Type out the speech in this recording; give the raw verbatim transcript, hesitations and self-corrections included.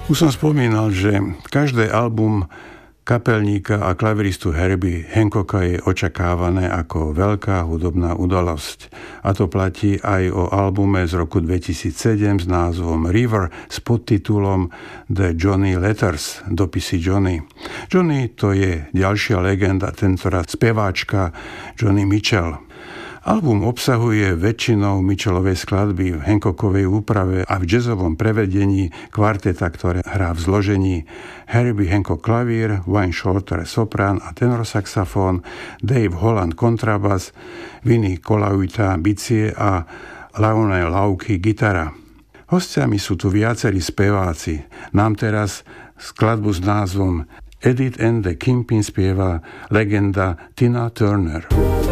Už som spomínal, že každé album kapelníka a klaviristu Herbie Hancocka je očakávané ako veľká hudobná udalosť. A to platí aj o albume z roku dvetisícsedem s názvom River s podtitulom The Johnny Letters, dopisy Johnny. Johnny to je ďalšia legenda, tentoraz speváčka Joni Mitchell. Album obsahuje väčšinou Mitchellovej skladby v Hancockovej úprave a v jazzovom prevedení kvarteta, ktoré hrá v zložení Herbie Hancock klavír, Wayne Shorter soprán a tenorsaxofón, Dave Holland kontrabas, Vinnie Colaiuta bicie a Lionel Lauky gitara. Hosťami sú tu viacerí speváci. Nám teraz skladbu s názvom Edith and the Kingpin spieva legenda Tina Turner.